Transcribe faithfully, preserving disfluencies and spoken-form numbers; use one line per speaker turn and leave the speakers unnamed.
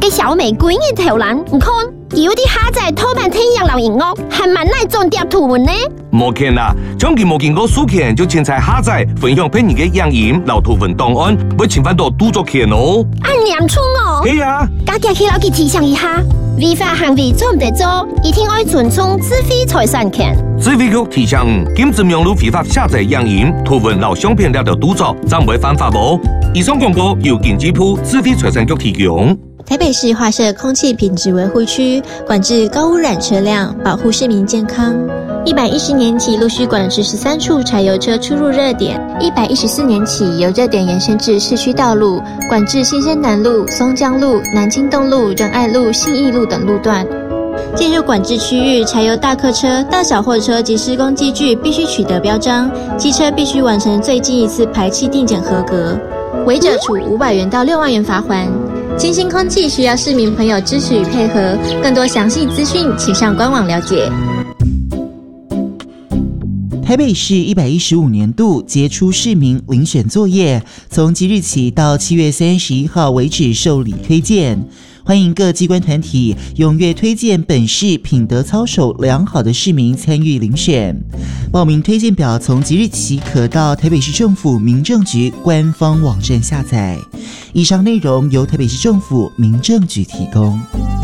被小玫瑰的投篮，唔看，有啲下载偷版天阳老音乐，还蛮耐种碟图文呢。
冇见啦，将佢冇见过书权就凊彩下载分享俾人嘅影音、老图文档案，要侵犯到著作权哦。
按严重哦。
係啊，
家己去老佢提醒一下，违法行為做唔得做，一定要尊重智慧財產權。
智慧局提醒，禁止用路非法下載影音、圖文老相片了的著作，暫會犯法哦。以上廣告由經濟部智慧財產局提供。
台北市劃設空氣品質維護區，管制高污染車輛，保護市民健康。一百一十年起，陸續管制十三處柴油車出入熱點。一百一十四年起，由熱點延伸至市區道路，管制新生南路、松江路、南京東路、仁愛路、信義路等路段。進入管制區域，柴油大客車、大小貨車及施工機具必須取得標章，機車必須完成最近一次排氣定檢合格，違者處五百元到六萬元罰鍰。清新空氣需要市民朋友支持與配合，更多詳細資訊請上官網了解。
台北市一百一十五年度傑出市民遴選作業，從即日起到七月三十一號為止受理推薦。歡迎各機關團體踴躍推薦本市品德操守良好的市民參與遴選。報名推薦表從即日起可到台北市政府民政局官方網站下載。以上內容由台北市政府民政局提供。